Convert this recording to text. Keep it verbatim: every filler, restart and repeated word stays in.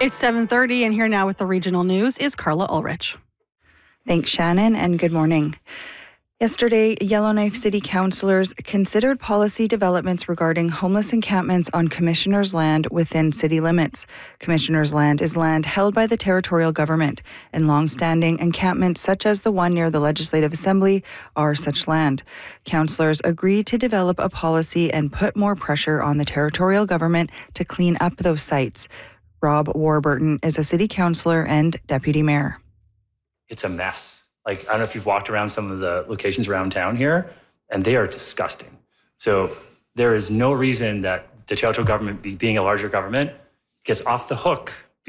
It's seven thirty, and here now with the regional news is Carla Ulrich. Thanks, Shannon, and good morning. Yesterday, Yellowknife City councillors considered policy developments regarding homeless encampments on Commissioners' land within city limits. Commissioners' land is land held by the territorial government, and long-standing encampments such as the one near the Legislative Assembly are such land. Councillors agreed to develop a policy and put more pressure on the territorial government to clean up those sites. Rob Warburton is a city councillor and deputy mayor. It's a mess. Like, I don't know if you've walked around some of the locations around town here, and they are disgusting. So there is no reason that the territorial government, be, being a larger government, gets off the hook